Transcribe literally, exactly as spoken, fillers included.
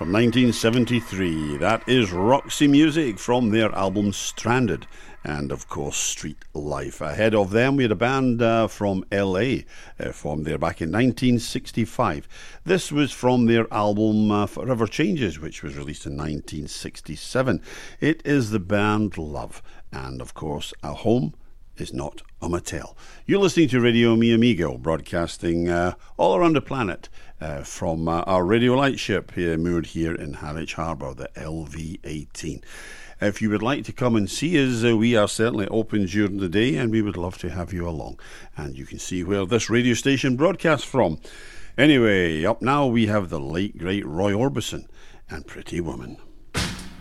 from nineteen seventy-three. That is Roxy Music from their album Stranded, and of course Street Life. Ahead of them we had a band uh, from L A, uh, formed there back in nineteen sixty-five. This was from their album uh, Forever Changes, which was released in nineteen sixty-seven. It is the band Love, and of course A Home is Not a Motel. You're listening to Radio Mi Amigo, broadcasting uh, all around the planet uh, from uh, our radio lightship here, moored here in Harwich Harbour, the L V eighteen. If you would like to come and see us, uh, we are certainly open during the day, and we would love to have you along. And you can see where this radio station broadcasts from. Anyway, up now we have the late, great Roy Orbison and Pretty Woman.